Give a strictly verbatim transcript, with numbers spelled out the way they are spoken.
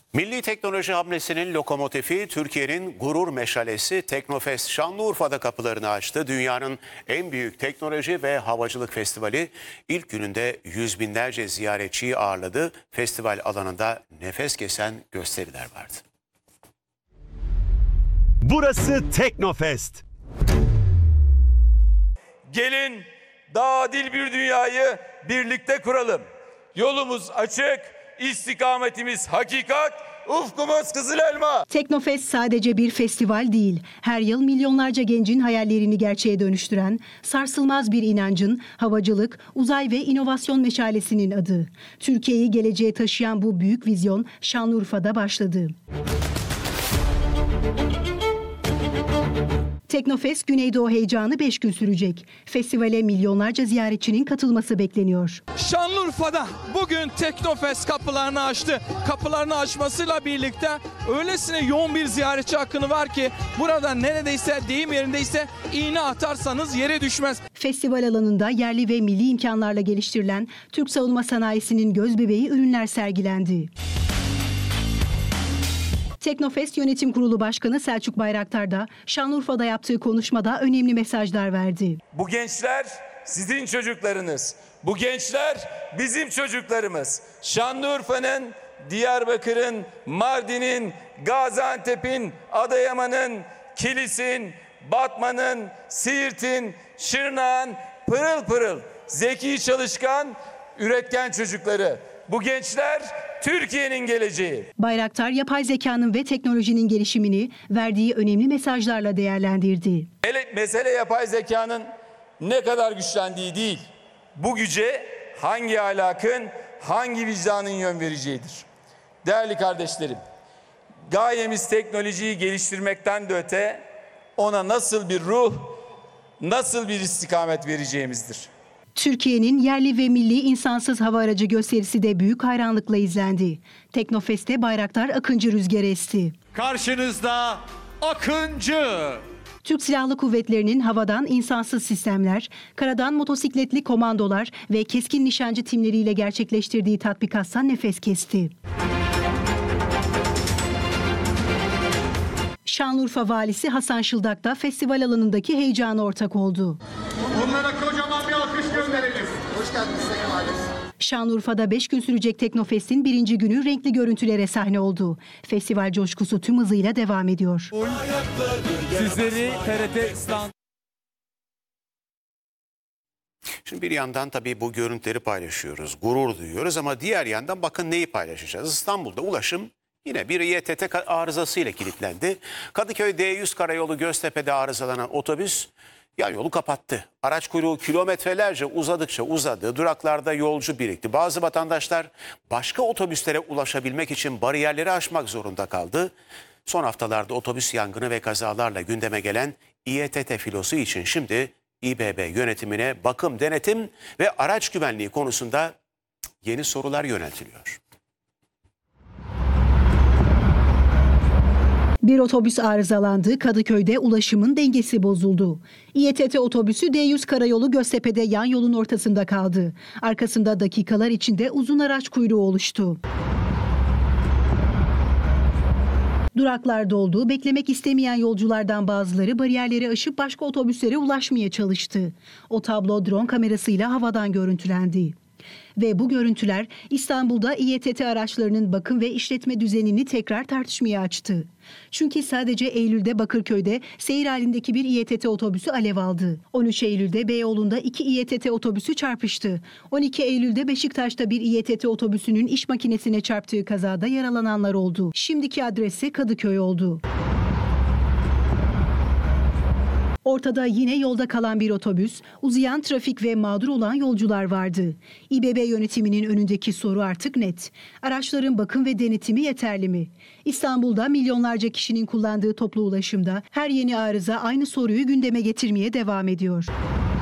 Milli teknoloji hamlesinin lokomotifi, Türkiye'nin gurur meşalesi Teknofest Şanlıurfa'da kapılarını açtı. Dünyanın en büyük teknoloji ve havacılık festivali ilk gününde yüz binlerce ziyaretçiyi ağırladı. Festival alanında nefes kesen gösteriler vardı. Burası Teknofest. Gelin daha adil bir dünyayı birlikte kuralım. Yolumuz açık, istikametimiz hakikat, ufkumuz kızıl elma. Teknofest sadece bir festival değil. Her yıl milyonlarca gencin hayallerini gerçeğe dönüştüren, sarsılmaz bir inancın, havacılık, uzay ve inovasyon meşalesinin adı. Türkiye'yi geleceğe taşıyan bu büyük vizyon Şanlıurfa'da başladı. Teknofest Güneydoğu heyecanı beş gün sürecek. Festivale milyonlarca ziyaretçinin katılması bekleniyor. Şanlıurfa'da bugün Teknofest kapılarını açtı. Kapılarını açmasıyla birlikte öylesine yoğun bir ziyaretçi akını var ki burada neredeyse deyim yerindeyse iğne atarsanız yere düşmez. Festival alanında yerli ve milli imkanlarla geliştirilen Türk savunma sanayisinin gözbebeği ürünler sergilendi. Teknofest Yönetim Kurulu Başkanı Selçuk Bayraktar da Şanlıurfa'da yaptığı konuşmada önemli mesajlar verdi. Bu gençler sizin çocuklarınız. Bu gençler bizim çocuklarımız. Şanlıurfa'nın, Diyarbakır'ın, Mardin'in, Gaziantep'in, Adıyaman'ın, Kilis'in, Batman'ın, Siirt'in, Şırnak'ın pırıl pırıl, zeki, çalışkan, üretken çocukları. Bu gençler Türkiye'nin geleceği. Bayraktar yapay zekanın ve teknolojinin gelişimini verdiği önemli mesajlarla değerlendirdi. Hele mesele yapay zekanın ne kadar güçlendiği değil, bu güce hangi ahlakın, hangi vicdanın yön vereceğidir. Değerli kardeşlerim, gayemiz teknolojiyi geliştirmekten de öte ona nasıl bir ruh, nasıl bir istikamet vereceğimizdir. Türkiye'nin yerli ve milli insansız hava aracı gösterisi de büyük hayranlıkla izlendi. Teknofest'te Bayraktar Akıncı rüzgarı esti. Karşınızda Akıncı. Türk Silahlı Kuvvetleri'nin havadan insansız sistemler, karadan motosikletli komandolar ve keskin nişancı timleriyle gerçekleştirdiği tatbikattan nefes kesti. Şanlıurfa Valisi Hasan Şıldak da festival alanındaki heyecana ortak oldu. Onlara kocaman bir alkış gönderelim. Hoş geldiniz Sayın Valim. Şanlıurfa'da beş gün sürecek Teknofest'in birinci günü renkli görüntülere sahne oldu. Festival coşkusu tüm hızıyla devam ediyor. Sizleri T R T İstanbul. Şimdi bir yandan tabii bu görüntüleri paylaşıyoruz, gurur duyuyoruz ama diğer yandan bakın neyi paylaşacağız. İstanbul'da ulaşım yine bir İ T T arızasıyla kilitlendi. Kadıköy D yüz karayolu Göztepe'de arızalanan otobüs yan yolu kapattı. Araç kuyruğu kilometrelerce uzadıkça uzadı. Duraklarda yolcu birikti. Bazı vatandaşlar başka otobüslere ulaşabilmek için bariyerleri aşmak zorunda kaldı. Son haftalarda otobüs yangını ve kazalarla gündeme gelen İ T T filosu için şimdi İ B B yönetimine bakım, denetim ve araç güvenliği konusunda yeni sorular yöneltiliyor. Bir otobüs arızalandı, Kadıköy'de ulaşımın dengesi bozuldu. İ T T otobüsü D yüz karayolu Göztepe'de yan yolun ortasında kaldı. Arkasında dakikalar içinde uzun araç kuyruğu oluştu. Duraklar doldu, beklemek istemeyen yolculardan bazıları bariyerleri aşıp başka otobüslere ulaşmaya çalıştı. O tablo drone kamerasıyla havadan görüntülendi. Ve bu görüntüler İstanbul'da İ T T araçlarının bakım ve işletme düzenini tekrar tartışmaya açtı. Çünkü sadece Eylül'de Bakırköy'de seyir halindeki bir İ T T otobüsü alev aldı. on üç Eylül'de Beyoğlu'nda iki İ T T otobüsü çarpıştı. on iki Eylül'de Beşiktaş'ta bir İ T T otobüsünün iş makinesine çarptığı kazada yaralananlar oldu. Şimdiki adresi Kadıköy oldu. Ortada yine yolda kalan bir otobüs, uzayan trafik ve mağdur olan yolcular vardı. İ B B yönetiminin önündeki soru artık net. Araçların bakım ve denetimi yeterli mi? İstanbul'da milyonlarca kişinin kullandığı toplu ulaşımda her yeni arıza aynı soruyu gündeme getirmeye devam ediyor.